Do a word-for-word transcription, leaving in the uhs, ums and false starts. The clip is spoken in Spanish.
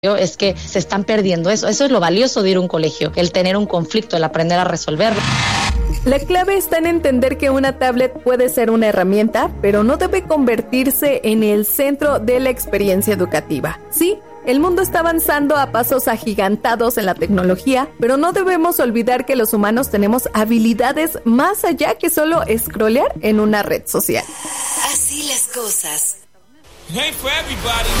es que se están perdiendo eso. Eso es lo valioso de ir a un colegio, el tener un conflicto, el aprender a resolverlo. La clave está en entender que una tablet puede ser una herramienta, pero no debe convertirse en el centro de la experiencia educativa. Sí, el mundo está avanzando a pasos agigantados en la tecnología, pero no debemos olvidar que los humanos tenemos habilidades más allá que solo scrollear en una red social. Así las cosas. It ain't for everybody.